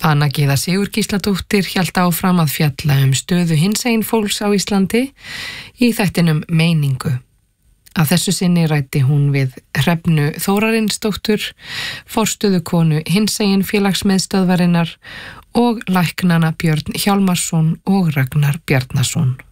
Anna Gyða Sigurgísladóttir hélt áfram að fjalla stöðu hinsegin fólks á Íslandi í þættinum Meiningu. Að þessu sinni ræddi hún við Hrefnu Þórarinsdóttur, forstöðukonu hinsegin félagsmiðstöðvarinnar og læknana Björn Hjálmarsson og Ragnar Bjarnason.